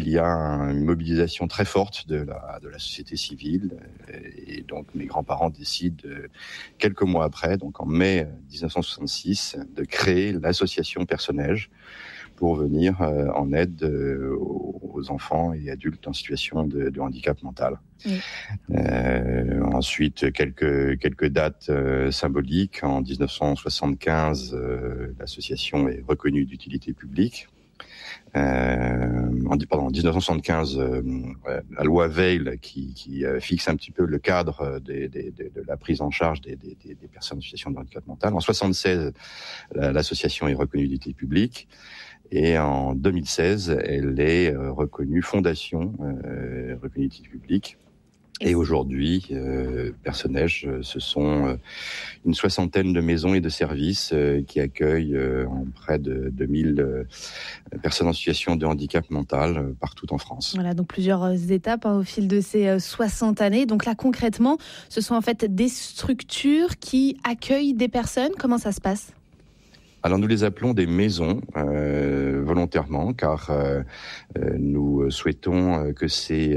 il y a une mobilisation très forte de la société civile. Et donc, mes grands-parents décident, quelques mois après, donc en mai 1966, de créer l'association Personne-Neige pour venir en aide aux enfants et adultes en situation de handicap mental. Oui. Ensuite, quelques dates symboliques. En 1975, l'association est reconnue d'utilité publique. En 1975, la loi Veil qui fixe un petit peu le cadre de la prise en charge des personnes en situation de handicap mental. En 1976, l'association est reconnue d'utilité publique. Et en 2016, elle est reconnue fondation, reconnue d'utilité publique. Et aujourd'hui, Personne-Neige, ce sont une soixantaine de maisons et de services qui accueillent près de 2000 personnes en situation de handicap mental partout en France. Voilà, donc plusieurs étapes au fil de ces 60 années. Donc là, concrètement, ce sont en fait des structures qui accueillent des personnes. Comment ça se passe ? Alors nous les appelons des maisons volontairement, car nous souhaitons que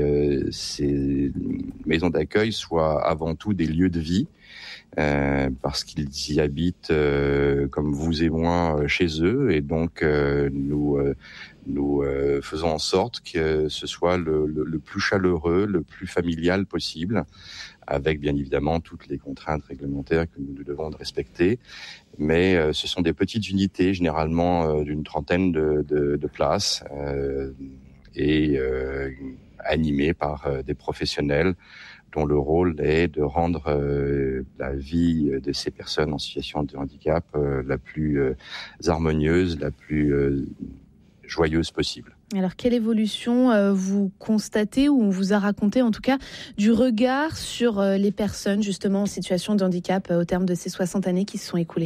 ces maisons d'accueil soient avant tout des lieux de vie, parce qu'ils y habitent comme vous et moi chez eux, et donc nous faisons en sorte que ce soit le plus chaleureux, le plus familial possible, avec bien évidemment toutes les contraintes réglementaires que nous devons respecter. Mais ce sont des petites unités, généralement d'une trentaine de places, et animées par des professionnels dont le rôle est de rendre la vie de ces personnes en situation de handicap la plus harmonieuse, la plus joyeuse possible. Alors, quelle évolution vous constatez, ou on vous a raconté en tout cas, du regard sur les personnes justement en situation de handicap au terme de ces 60 années qui se sont écoulées ?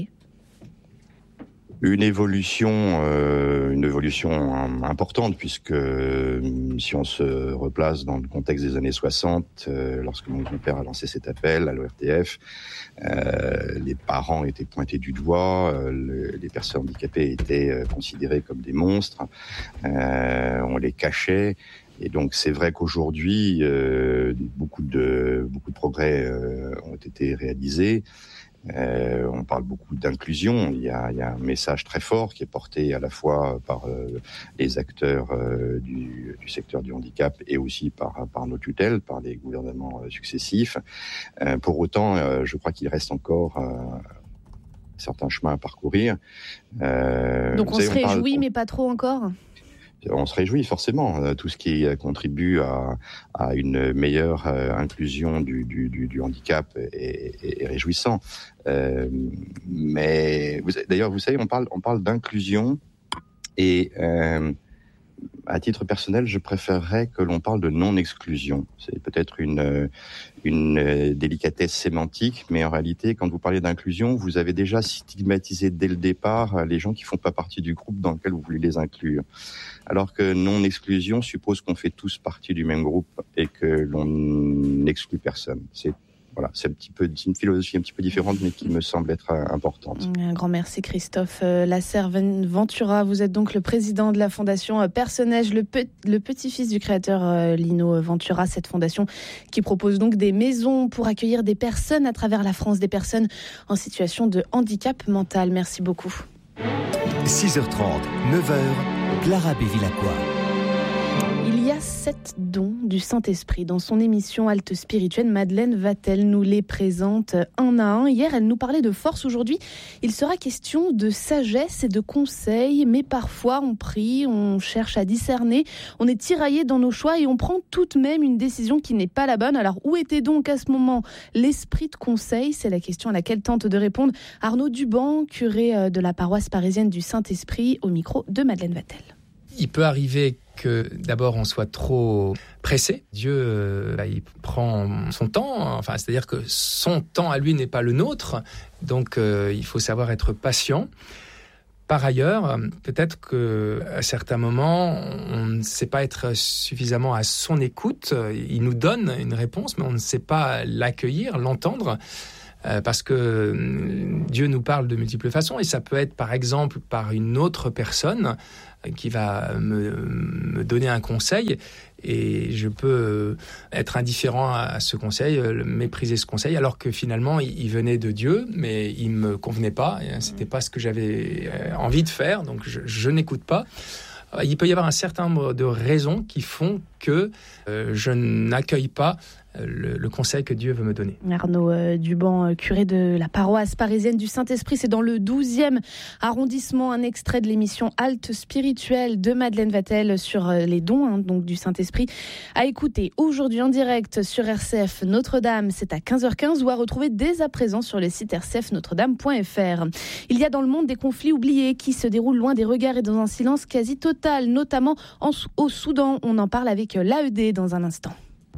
Une évolution importante, puisque si on se replace dans le contexte des années 60, lorsque mon grand-père a lancé cet appel à l'ORTF, les parents étaient pointés du doigt, les personnes handicapées étaient considérées comme des monstres, on les cachait. Et donc c'est vrai qu'aujourd'hui, beaucoup de progrès ont été réalisés. On parle beaucoup d'inclusion. Il y a un message très fort qui est porté à la fois par les acteurs du secteur du handicap et aussi par nos tutelles, par les gouvernements successifs. Pour autant, je crois qu'il reste encore certains chemins à parcourir. Donc on se réjouit, mais pas trop encore ? On se réjouit forcément, tout ce qui contribue à une meilleure inclusion du handicap est réjouissant. Mais d'ailleurs, vous savez, on parle d'inclusion, et à titre personnel, je préférerais que l'on parle de non-exclusion. C'est peut-être une délicatesse sémantique, mais en réalité, quand vous parlez d'inclusion, vous avez déjà stigmatisé dès le départ les gens qui font pas partie du groupe dans lequel vous voulez les inclure. Alors que non-exclusion suppose qu'on fait tous partie du même groupe et que l'on n'exclut personne. C'est une philosophie un petit peu différente, mais qui me semble être importante. Un grand merci Christophe Lasserre-Ventura. Vous êtes donc le président de la fondation Personne-Neige, le petit-fils du créateur Lino Ventura. Cette fondation qui propose donc des maisons pour accueillir des personnes à travers la France, des personnes en situation de handicap mental. Merci beaucoup. 6h30, 9h, Clara Bévilacqua. Il y a 7 dons du Saint-Esprit. Dans son émission Halte Spirituelle, Madeleine Vatel nous les présente un à un. Hier, elle nous parlait de force. Aujourd'hui, il sera question de sagesse et de conseils. Mais parfois, on prie, on cherche à discerner, on est tiraillé dans nos choix et on prend tout de même une décision qui n'est pas la bonne. Alors, où était donc à ce moment l'esprit de conseil ? C'est la question à laquelle tente de répondre Arnaud Duban, curé de la paroisse parisienne du Saint-Esprit, au micro de Madeleine Vatel. Il peut arriver que d'abord on soit trop pressé. Dieu, il prend son temps, c'est-à-dire que son temps à lui n'est pas le nôtre, donc il faut savoir être patient. Par ailleurs, peut-être qu'à certains moments, on ne sait pas être suffisamment à son écoute. Il nous donne une réponse, mais on ne sait pas l'accueillir, l'entendre. Parce que Dieu nous parle de multiples façons, et ça peut être par exemple par une autre personne qui va me donner un conseil. Et je peux être indifférent à ce conseil, mépriser ce conseil, alors que finalement, il venait de Dieu, mais il ne me convenait pas. C'était pas ce que j'avais envie de faire, donc je n'écoute pas. Il peut y avoir un certain nombre de raisons qui font que je n'accueille pas le conseil que Dieu veut me donner. Arnaud Duban, curé de la paroisse parisienne du Saint-Esprit, c'est dans le 12e arrondissement, un extrait de l'émission Halte spirituelle de Madeleine Vatel sur les dons donc du Saint-Esprit. À écouter aujourd'hui en direct sur RCF Notre-Dame, c'est à 15h15 ou à retrouver dès à présent sur le site rcfnotredame.fr. Il y a dans le monde des conflits oubliés qui se déroulent loin des regards et dans un silence quasi total, notamment au Soudan. On en parle avec l'AED dans un instant.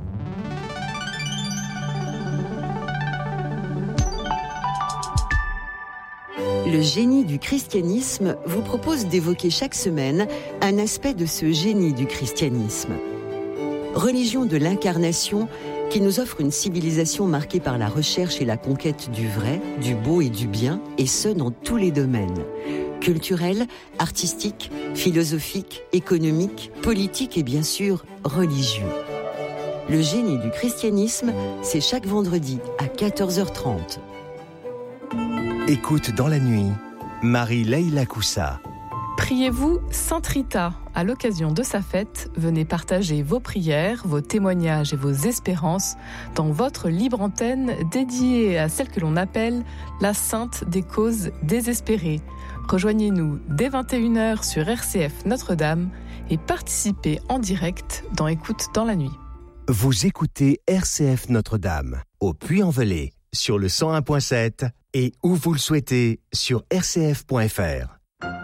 Le génie du christianisme vous propose d'évoquer chaque semaine un aspect de ce génie du christianisme. Religion de l'incarnation qui nous offre une civilisation marquée par la recherche et la conquête du vrai, du beau et du bien, et ce dans tous les domaines. Culturel, artistique, philosophique, économique, politique et bien sûr religieux. Le génie du christianisme, c'est chaque vendredi à 14h30. Écoute dans la nuit, Marie-Leila Coussa. Priez-vous Sainte Rita. À l'occasion de sa fête, venez partager vos prières, vos témoignages et vos espérances dans votre libre antenne dédiée à celle que l'on appelle la Sainte des causes désespérées. Rejoignez-nous dès 21h sur RCF Notre-Dame et participez en direct dans Écoute dans la nuit. Vous écoutez RCF Notre-Dame, au Puy-en-Velay, sur le 101.7 et où vous le souhaitez sur rcf.fr.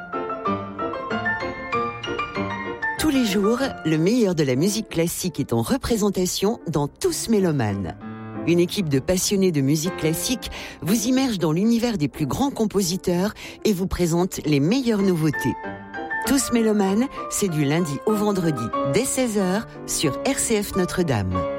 Tous les jours, le meilleur de la musique classique est en représentation dans Tous Mélomanes. Une équipe de passionnés de musique classique vous immerge dans l'univers des plus grands compositeurs et vous présente les meilleures nouveautés. Tous Mélomanes, c'est du lundi au vendredi dès 16h sur RCF Notre-Dame.